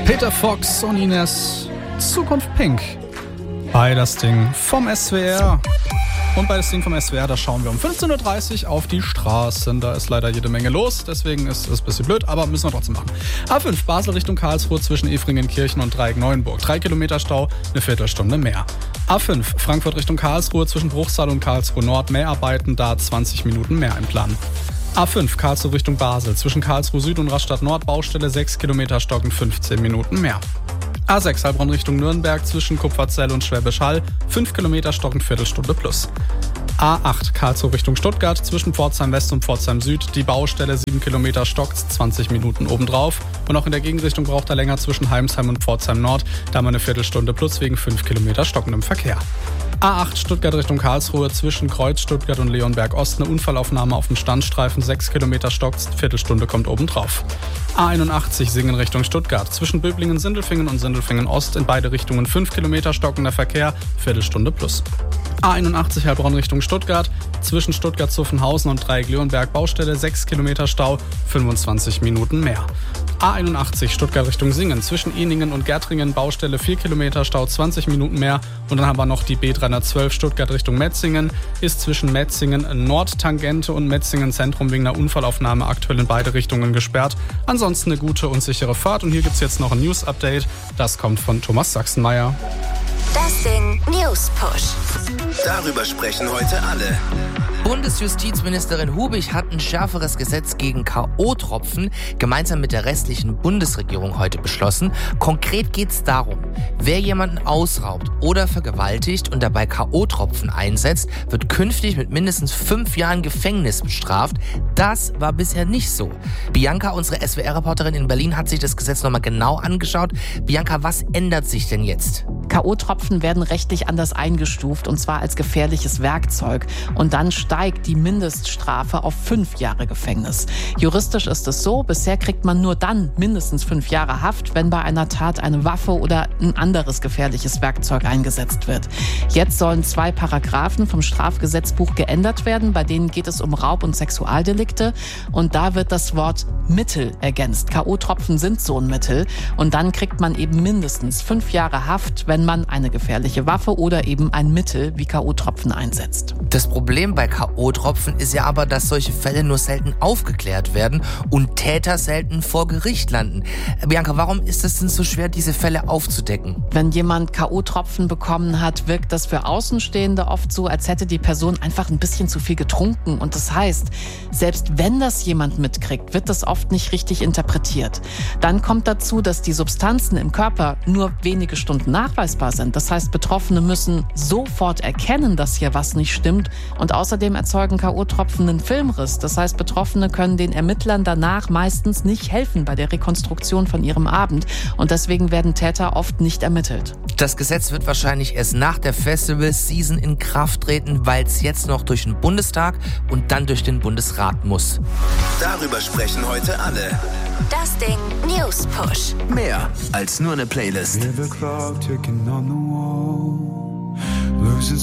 Peter Fox und Ines, Zukunft Pink. Bei das Ding vom SWR. Und bei das Ding vom SWR, da schauen wir um 15.30 Uhr auf die Straßen. Da ist leider jede Menge los, deswegen ist es ein bisschen blöd, aber müssen wir trotzdem machen. A5 Basel Richtung Karlsruhe zwischen Efringenkirchen und Dreieck-Neuenburg. 3 Kilometer Stau, eine Viertelstunde mehr. A5 Frankfurt Richtung Karlsruhe zwischen Bruchsal und Karlsruhe Nord. Mehrarbeiten, da 20 Minuten mehr im Plan. A5 Karlsruhe Richtung Basel zwischen Karlsruhe Süd und Rastatt Nord. Baustelle 6 Kilometer stocken, 15 Minuten mehr. A6 Heilbronn Richtung Nürnberg zwischen Kupferzell und Schwäbisch Hall, 5 Kilometer stocken, Viertelstunde plus. A8 Karlsruhe Richtung Stuttgart zwischen Pforzheim West und Pforzheim Süd, die Baustelle 7 Kilometer stockt, 20 Minuten obendrauf. Und auch in der Gegenrichtung braucht er länger zwischen Heimsheim und Pforzheim Nord, da mal eine Viertelstunde plus wegen 5 Kilometer stockendem Verkehr. A8 Stuttgart Richtung Karlsruhe zwischen Kreuz Stuttgart und Leonberg Ost, eine Unfallaufnahme auf dem Standstreifen, 6 Kilometer stockt, Viertelstunde kommt obendrauf. A81 Singen Richtung Stuttgart zwischen Böblingen-Sindelfingen und Sindelfingen Ost, in beide Richtungen 5 Kilometer stockender Verkehr, Viertelstunde plus. A81 Heilbronn Richtung Stuttgart zwischen Stuttgart-Zuffenhausen und Dreieck-Leonberg Baustelle 6 Kilometer Stau, 25 Minuten mehr. A81 Stuttgart Richtung Singen zwischen Ehningen und Gärtringen Baustelle 4 Kilometer Stau, 20 Minuten mehr. Und dann haben wir noch die B312 Stuttgart Richtung Metzingen, ist zwischen Metzingen Nordtangente und Metzingen Zentrum wegen einer Unfallaufnahme aktuell in beide Richtungen gesperrt. Ansonsten eine gute und sichere Fahrt. Und hier gibt es jetzt noch ein News-Update. Das kommt von Thomas Sachsenmeier. Das Ding News Push. Darüber sprechen heute alle. Bundesjustizministerin Hubich hat ein schärferes Gesetz gegen K.O.-Tropfen gemeinsam mit der restlichen Bundesregierung heute beschlossen. Konkret geht es darum, wer jemanden ausraubt oder vergewaltigt und dabei K.O.-Tropfen einsetzt, wird künftig mit mindestens 5 Jahren Gefängnis bestraft. Das war bisher nicht so. Bianca, unsere SWR-Reporterin in Berlin, hat sich das Gesetz nochmal genau angeschaut. Bianca, was ändert sich denn jetzt? K.O.-Tropfen werden rechtlich anders eingestuft, und zwar als gefährliches Werkzeug. Und dann steigt die Mindeststrafe auf 5 Jahre Gefängnis. Juristisch ist es so, bisher kriegt man nur dann mindestens 5 Jahre Haft, wenn bei einer Tat eine Waffe oder ein anderes gefährliches Werkzeug eingesetzt wird. Jetzt sollen 2 Paragraphen vom Strafgesetzbuch geändert werden, bei denen geht es um Raub- und Sexualdelikte. Und da wird das Wort Mittel ergänzt. K.O.-Tropfen sind so ein Mittel. Und dann kriegt man eben mindestens 5 Jahre Haft, wenn man eine gefährliche Waffe oder eben ein Mittel wie K.O.-Tropfen einsetzt. Das Problem bei K.O.-Tropfen ist ja aber, dass solche Fälle nur selten aufgeklärt werden und Täter selten vor Gericht landen. Bianca, warum ist es denn so schwer, diese Fälle aufzudecken? Wenn jemand K.O.-Tropfen bekommen hat, wirkt das für Außenstehende oft so, als hätte die Person einfach ein bisschen zu viel getrunken. Und das heißt, selbst wenn das jemand mitkriegt, wird das oft nicht richtig interpretiert. Dann kommt dazu, dass die Substanzen im Körper nur wenige Stunden nachweisbar sind. Das heißt, Betroffene müssen sofort erkennen, dass hier was nicht stimmt. Und außerdem erzeugen K.O.-Tropfen einen Filmriss. Das heißt, Betroffene können den Ermittlern danach meistens nicht helfen bei der Rekonstruktion von ihrem Abend. Und deswegen werden Täter oft nicht ermittelt. Das Gesetz wird wahrscheinlich erst nach der Festival-Season in Kraft treten, weil es jetzt noch durch den Bundestag und dann durch den Bundesrat muss. Darüber sprechen heute alle. Das Ding News Push. Mehr als nur eine Playlist. Hear the clock ticking on the wall, losing